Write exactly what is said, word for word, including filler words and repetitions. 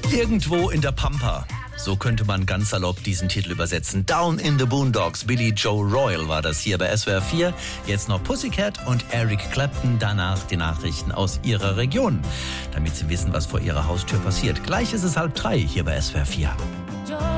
Irgendwo in der Pampa. So könnte man ganz salopp diesen Titel übersetzen. Down in the Boondocks, Billy Joe Royal war das hier bei S W R vier. Jetzt noch Pussycat und Eric Clapton, danach die Nachrichten aus ihrer Region. Damit Sie wissen, was vor Ihrer Haustür passiert. Gleich ist es halb drei hier bei S W R vier.